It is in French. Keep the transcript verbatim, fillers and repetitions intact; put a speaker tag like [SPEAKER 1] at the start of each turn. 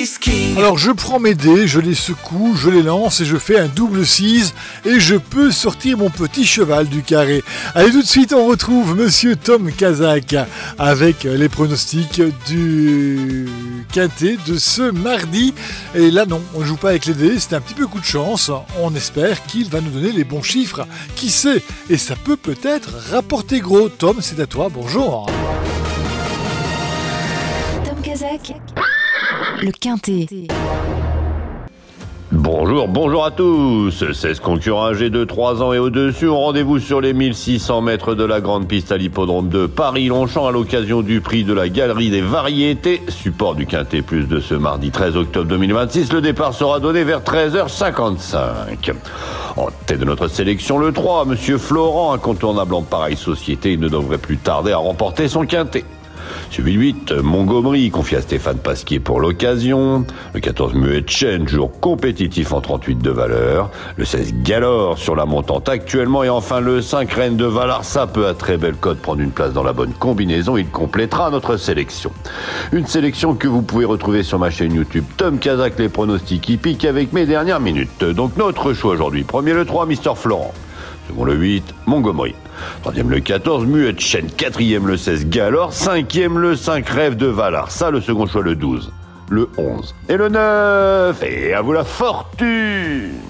[SPEAKER 1] is king.
[SPEAKER 2] Alors je prends mes dés, je les secoue, je les lance et je fais un double six et je peux sortir mon petit cheval du carré. Allez, tout de suite on retrouve Monsieur Tom Kazak avec les pronostics du quintet de ce mardi. Et là non, on ne joue pas avec les dés, c'est un petit peu coup de chance. On espère qu'il va nous donner les bons chiffres. Qui sait? Et ça peut peut-être rapporter gros. Tom, c'est à toi, bonjour.
[SPEAKER 3] Tom Kazak, le quintet.
[SPEAKER 4] Bonjour, bonjour à tous. seize concurrents âgés de trois ans et au-dessus ont rendez-vous sur les mille six cents mètres de la grande piste à l'hippodrome de Paris-Longchamp à l'occasion du prix de la Galerie des Variétés, support du Quintet Plus de ce mardi treize octobre deux mille vingt-six. Le départ sera donné vers treize heures cinquante-cinq. En tête de notre sélection, le trois, Monsieur Florent, incontournable en pareille société, il ne devrait plus tarder à remporter son Quintet. Suivi le huit, Montgomery, confié à Stéphane Pasquier pour l'occasion. Le quatorze, Muet Chen, jour compétitif en trente-huit de valeur. Le seize, Galore, sur la montante actuellement. Et enfin le cinq, Reine de Valarsa, peut à très belle cote prendre une place dans la bonne combinaison. Il complétera notre sélection. Une sélection que vous pouvez retrouver sur ma chaîne YouTube Tom Kazak, les pronostics hippiques avec mes dernières minutes. Donc notre choix aujourd'hui. Premier le trois, Mister Florent. Second le huit, Montgomery. Troisième le quatorze, Muet Chen. Quatrième le seize, Galore. Cinquième le cinq, Rêve de Valar. Ça, le second choix le douze. Le onze. Et le neuf. Et à vous la fortune!